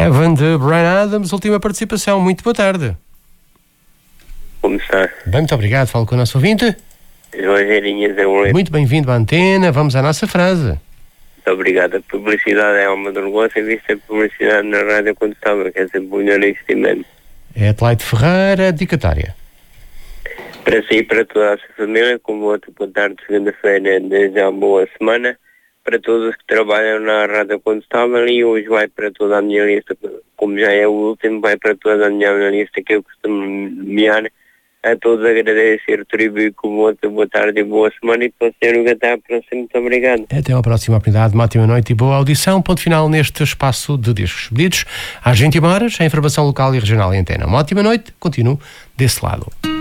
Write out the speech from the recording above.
Heaven de Bryan Adams, última participação. Muito boa tarde. Como está? Bem, muito obrigado. Falo com o nosso ouvinte. Rogerinhas é um... Muito bem-vindo à antena. Vamos à nossa frase. Muito obrigado. A publicidade é alma do negócio. Em vista de publicidade na rádio quando estava, quer dizer, punha no investimento. É Adelaide Ferreira, dedicatória. Para si e para toda a sua família, como outra boa tarde, segunda-feira, desde uma boa semana. Para todos que trabalham na rádio quando estava e hoje vai para toda a minha lista, como já é o último, vai para toda a minha lista que eu costumo nomear. A todos agradeço e retribuir como outra boa tarde e boa semana e para o senhor até à próxima. Muito obrigado. Até à próxima oportunidade, uma ótima noite e boa audição. Ponto final neste espaço de discos pedidos. Às 21 horas, a informação local e regional em antena. Uma ótima noite, continuo desse lado.